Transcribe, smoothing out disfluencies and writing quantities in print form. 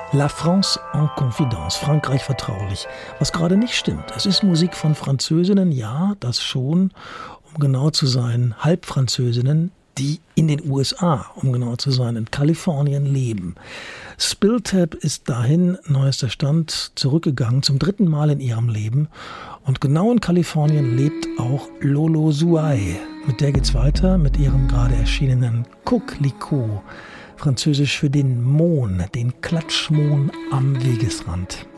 La France en Confidence, Frankreich vertraulich. Was gerade nicht stimmt. Es ist Musik von Französinnen, ja, das schon, um genau zu sein, Halbfranzösinnen, die in den USA, um genau zu sein, in Kalifornien leben. Spilltap ist dahin, neuester Stand, zurückgegangen, zum 3. Mal in ihrem Leben. Und genau in Kalifornien lebt auch Lolo Zouaï. Mit der geht's weiter, mit ihrem gerade erschienenen Coquelicot. Französisch für den Mohn, den Klatschmohn am Wegesrand.